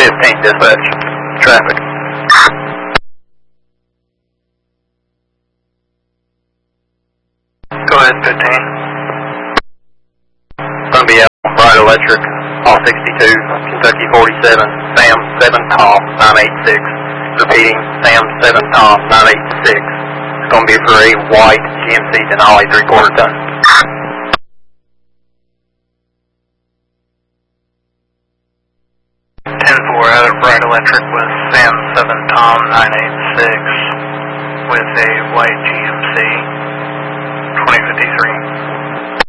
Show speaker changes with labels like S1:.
S1: 15, dispatch. Traffic. Go ahead, 15. Gonna be out on Bright Electric, all 62, Kentucky 47, Sam 7 Tom 986. Repeating, Sam 7 Tom 986. It's gonna be for a white GMC Denali 3/4 ton. 10-4 out of Bright Electric with Sam 7 Tom 986 with a white GMC 2053.